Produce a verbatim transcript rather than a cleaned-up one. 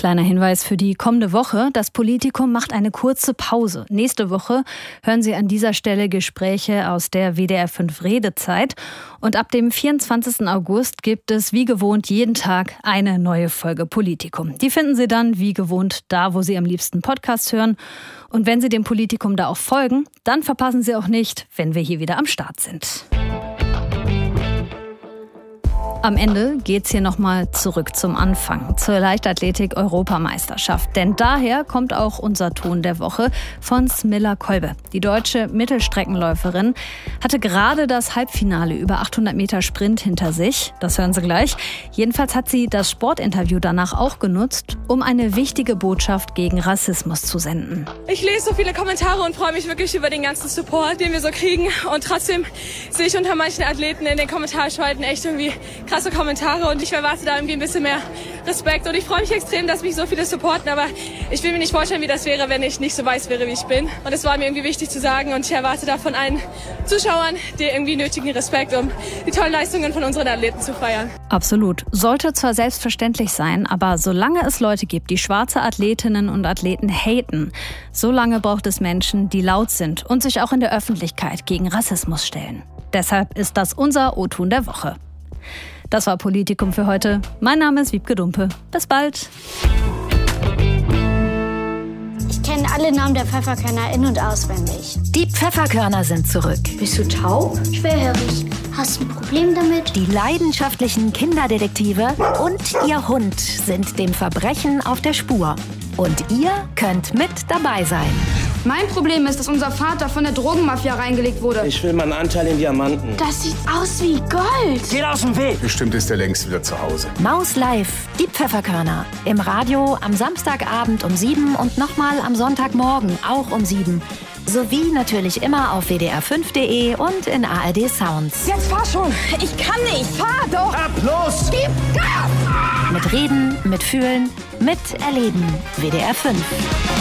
Kleiner Hinweis für die kommende Woche. Das Politikum macht eine kurze Pause. Nächste Woche hören Sie an dieser Stelle Gespräche aus der W D R fünf Redezeit. Und ab dem vierundzwanzigsten August gibt es wie gewohnt jeden Tag eine neue Folge Politikum. Die finden Sie dann wie gewohnt da, wo Sie am liebsten Podcasts hören. Und wenn Sie dem Politikum da auch folgen, dann verpassen Sie auch nicht, wenn wir hier wieder am Start sind. Am Ende geht's hier nochmal zurück zum Anfang, zur Leichtathletik-Europameisterschaft. Denn daher kommt auch unser Ton der Woche von Smilla Kolbe. Die deutsche Mittelstreckenläuferin hatte gerade das Halbfinale über achthundert Meter Sprint hinter sich. Das hören Sie gleich. Jedenfalls hat sie das Sportinterview danach auch genutzt, um eine wichtige Botschaft gegen Rassismus zu senden. Ich lese so viele Kommentare und freue mich wirklich über den ganzen Support, den wir so kriegen. Und trotzdem sehe ich unter manchen Athleten in den Kommentarspalten echt irgendwie krasse Kommentare und ich erwarte da irgendwie ein bisschen mehr Respekt und ich freue mich extrem, dass mich so viele supporten, aber ich will mir nicht vorstellen, wie das wäre, wenn ich nicht so weiß wäre, wie ich bin. Und es war mir irgendwie wichtig zu sagen und ich erwarte da von allen Zuschauern den irgendwie nötigen Respekt, um die tollen Leistungen von unseren Athleten zu feiern. Absolut. Sollte zwar selbstverständlich sein, aber solange es Leute gibt, die schwarze Athletinnen und Athleten haten, solange braucht es Menschen, die laut sind und sich auch in der Öffentlichkeit gegen Rassismus stellen. Deshalb ist das unser O-Ton der Woche. Das war Politikum für heute. Mein Name ist Wiebke Dumpe. Bis bald. Ich kenne alle Namen der Pfefferkörner in- und auswendig. Die Pfefferkörner sind zurück. Bist du taub? Schwerhörig. Hast du ein Problem damit? Die leidenschaftlichen Kinderdetektive und ihr Hund sind dem Verbrechen auf der Spur. Und ihr könnt mit dabei sein. Mein Problem ist, dass unser Vater von der Drogenmafia reingelegt wurde. Ich will meinen Anteil in Diamanten. Das sieht aus wie Gold. Geht aus dem Weg. Bestimmt ist er längst wieder zu Hause. Maus Live, die Pfefferkörner. Im Radio am Samstagabend um sieben und nochmal am Sonntagmorgen auch um sieben. Sowie natürlich immer auf W D R fünf Punkt de und in A R D Sounds. Jetzt fahr schon. Ich kann nicht. Fahr doch. Ab los. Gib Gas. Mit Reden, mit Fühlen, mit Erleben. W D R fünf.